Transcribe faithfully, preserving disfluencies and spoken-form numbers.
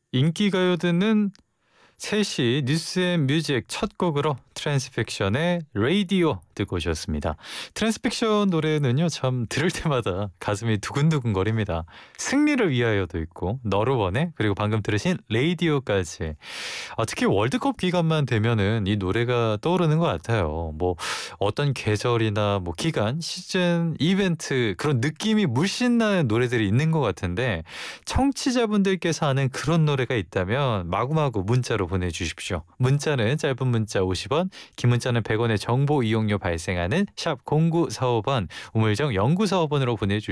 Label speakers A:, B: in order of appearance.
A: 인기가요 듣는 세 시 뉴스앤뮤직 첫 곡으로 트랜스픽션의 라디오 듣고 오셨습니다. 트랜스픽션 노래는요 참 들을 때마다 가슴이 두근두근거립니다. 승리를 위하여도 있고 너로원해 그리고 방금 들으신 라디오까지. 아, 특히 월드컵 기간만 되면은 이 노래가 떠오르는 것 같아요. 뭐 어떤 계절이나 뭐 기간, 시즌, 이벤트 그런 느낌이 물씬 나는 노래들이 있는 것 같은데 청취자분들께서 아는 그런 노래가 있다면 마구마구 문자로 보내주십시오. 문자는 짧은 문자 오십 원, 긴 문자는 백 원의 정보 이용료 발생하는 샵 공구사오 번, 우물정 영구사오 번으로 보내주십시오.